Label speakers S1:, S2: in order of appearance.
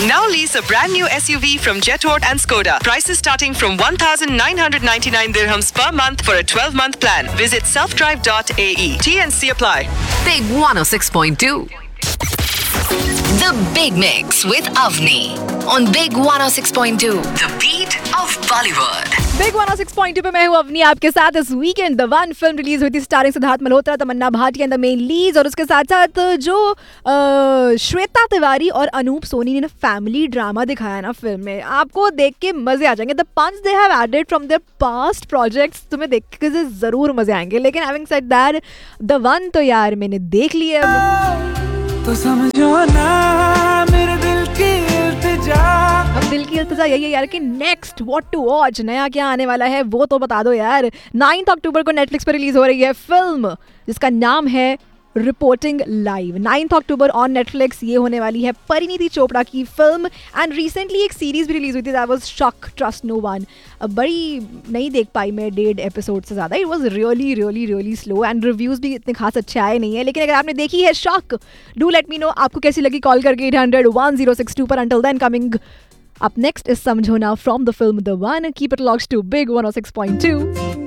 S1: Now lease a brand new SUV from Jetort and Skoda. Prices starting from 1,999 dirhams per month for a 12-month plan. Visit selfdrive.ae. T&C apply.
S2: Big 106.2. The Big Mix with Avni on Big 106.2. The beat of Bollywood.
S3: Big 106.2 पे मैं हूँ अवनी आपके साथ. इस Weeknd the one film release हुई थी starring Siddharth Malhotra, Tamannaah Bhatia the main Leeds, और उसके साथ साथ जो श्वेता तिवारी और अनूप सोनी ने फैमिली ड्रामा दिखाया ना फिल्म में, आपको देख के मजे आ जाएंगे. The punch they have added from there past projects तुम्हें देख के जरूर मजे आएंगे. लेकिन having said that, the one तो यार मैंने देख लिया
S4: तो समझो ना मेरे दिल की इल्तिजा.
S3: अब दिल की इल्तिजा यही है यार कि नेक्स्ट व्हाट टू वॉच, नया क्या आने वाला है वो तो बता दो यार. 9 अक्टूबर को नेटफ्लिक्स पर रिलीज हो रही है फिल्म जिसका नाम है reporting live. 9 October on Netflix. ये होने वाली है परिणीति चोपड़ा की फिल्म. एंड रिसेंटली एक सीरीज भी रिलीज हुई थी, दैट वाज शक ट्रस्ट नो वन. बड़ी नहीं देख पाई मैं 1.5 एपिसोड से ज़्यादा. It was really really really slow and reviews भी इतने खास अच्छे आए नहीं है. लेकिन अगर आपने देखी है शक, डू लेट मी नो आपको कैसी लगी. कॉल करके 800-1062 पर. Until then, coming up next is समझो ना from the film The One. Keep it locked to Big 106.2.